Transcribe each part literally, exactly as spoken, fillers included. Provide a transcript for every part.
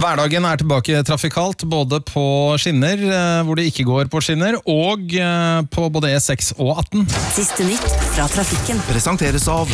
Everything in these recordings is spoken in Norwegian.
Hverdagen er tilbake trafikalt, både på skinner, hvor det ikke går på skinner, og på både E seks og atten. Siste nytt fra trafikken. Presenteres av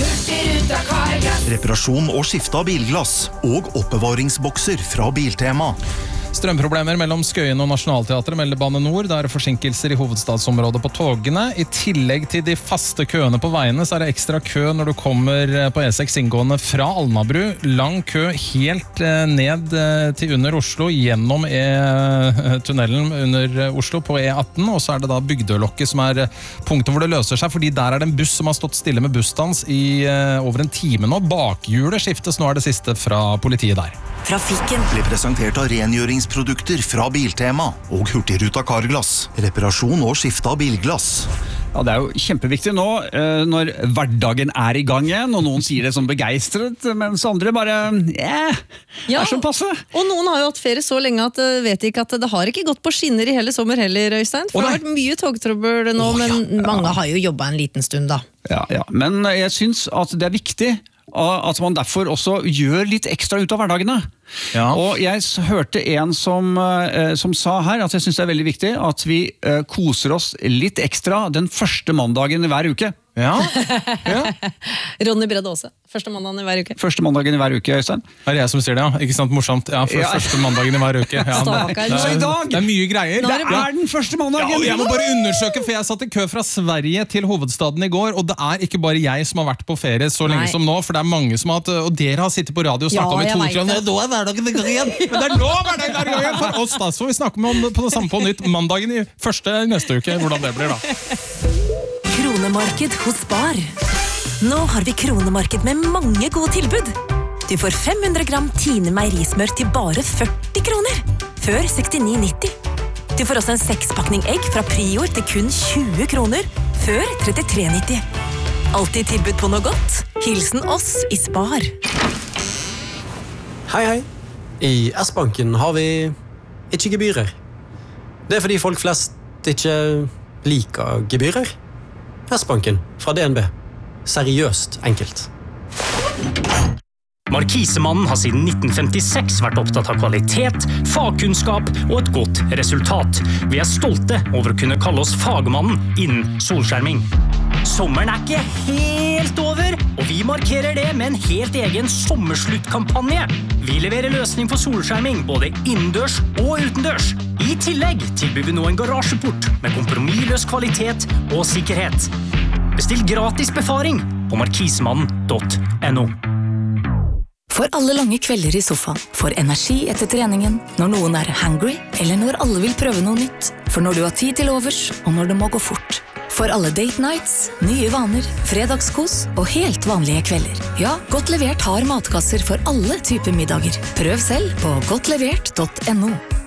reparasjon og skifte av bilglass og oppbevaringsbokser fra Biltema. Strømproblemer mellom Skøyen og Nationalteatret melder Bane Nor. Det er forsinkelser i hovedstadsområdet på togene. I tillegg til de faste køene på veiene, så er det ekstra kø når du kommer på E seks inngående fra Alnabru. Lang kø helt ned til under Oslo, gjennom E-tunnelen under Oslo på E atten, og så er det da Bygdølokket som er punktet hvor det løser seg, fordi der er det en buss som har stått stille med bussstans i over en time nå. Bakhjulet skiftes, nå er det siste fra politiet der. Trafikken ble presentert av rengjøringsprodukter fra Biltema og Hurtigruta Carglass. Reparasjon og skifte av bilglass. Ja, det er jo kjempeviktig nå, når hverdagen er i gang igjen, og noen sier det som begeistret, mens andre bare, yeah, ja, er som passe. Og noen har jo hatt ferie så lenge at vet ikke at det har ikke gått på skinner i hele sommer heller, Øystein. For det har vært mye togtrøbbel nå, oh, men ja, mange ja. har jo jobbet en liten stund da. Ja, ja, men jeg synes at det er viktig at man derfor også gjør litt ekstra ut av hverdagene. Ja. Og jeg hørte en som, som sa her at jeg synes det er veldig viktig at vi koser oss litt ekstra den første mandagen i hver uke. Ja. Ja. Ronny Bredde også. Første mandagen i hver uke. Første mandagen i hver uke, Øystein. Det er jeg som sier det, ja. Ikke sant, morsomt. Ja, for ja. første mandagen i hver uke. Ja, det, det, er, det er mye greier. Det er den første mandagen. Ja, jeg må bare undersøke, for jeg satt i kø fra Sverige til hovedstaden i går, og det er ikke bare jeg som har vært på ferie så lenge Nei. som nå, for det er mange som har hatt, og dere har sittet på radio og snakket ja, om i to uker. Nå er hverdagen i gang igjen. Men det er nå hverdagen er i gang igjen for oss da, så vi snakker om på det samme på nytt mandagen i første neste uke, hvordan det blir da. Kronemarked hos Spar. Nå har vi kronemarked med mange gode tilbud. Du får fem hundre gram Tine meierismør til bare førti kroner, før sekstini nitti. Du får også en sekspakning egg fra Prior til kun tjue kroner, før trettitre nitti. Alltid tilbud på noe godt. Hilsen oss i Spar. Hei, hei. I S-banken har vi ikke gebyrer. Det er fordi folk flest ikke liker gebyrer. S-banken fra D N B. Seriøst enkelt. Markisemannen har siden nitten femtiseks vært opptatt av kvalitet, fagkunnskap og et godt resultat. Vi er stolte over å kunne kalle oss fagmannen innen solskjerming. Sommeren er ikke helt over, og vi markerer det med en helt egen sommersluttkampanje. Vi leverer løsning for solskjerming både innendørs og utendørs. I tillegg tilbyr vi nå en garasjeport med kompromissløs kvalitet og sikkerhet. Bestill gratis befaring på markisemannen punktum no. For alle lange kvelder i sofaen, for energi etter treningen, når noen er hungry, eller når alle vil prøve noe nytt, for når du har tid til overs, og når det må gå fort. For alle date nights, nye vaner, fredagskos og helt vanlige kvelder. Ja, Godt Levert har matkasser for alle typer middager. Prøv selv på godt levert punktum no.